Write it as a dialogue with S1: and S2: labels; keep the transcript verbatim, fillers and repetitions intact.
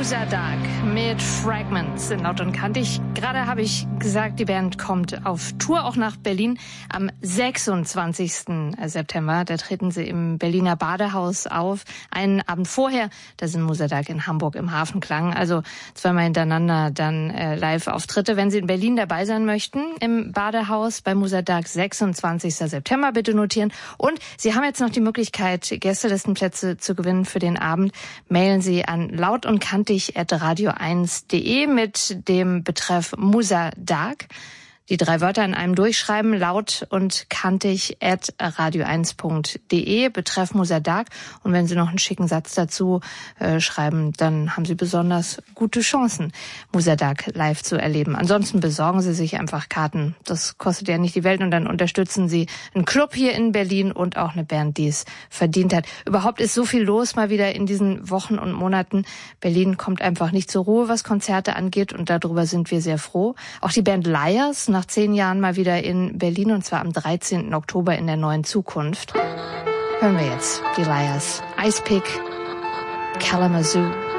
S1: Musadag mit Fragments in Laut und Kantig. Gerade habe ich gesagt, die Band kommt auf Tour auch nach Berlin am sechsundzwanzigsten September. Da treten sie im Berliner Badehaus auf. Einen Abend vorher, da sind Musadag in Hamburg im Hafenklang. Also zweimal hintereinander dann äh, Live-Auftritte. Wenn Sie in Berlin dabei sein möchten, im Badehaus bei Musadag, sechsundzwanzigsten September, bitte notieren. Und Sie haben jetzt noch die Möglichkeit, Gästelistenplätze zu gewinnen für den Abend. Mailen Sie an laut und kantig at radio eins punkt de mit dem Betreff Musadag. Die drei Wörter in einem durchschreiben, laut und kantig at radio eins punkt de, betreff Musadag. Und wenn Sie noch einen schicken Satz dazu äh, schreiben, dann haben Sie besonders gute Chancen, Musadag live zu erleben. Ansonsten besorgen Sie sich einfach Karten. Das kostet ja nicht die Welt und dann unterstützen Sie einen Club hier in Berlin und auch eine Band, die es verdient hat. Überhaupt ist so viel los mal wieder in diesen Wochen und Monaten. Berlin kommt einfach nicht zur Ruhe, was Konzerte angeht, und darüber sind wir sehr froh. Auch die Band Liars nach zehn Jahren mal wieder in Berlin, und zwar am dreizehnten Oktober in der Neuen Zukunft. Hören wir jetzt die Liars. Ice Pick, Kalamazoo.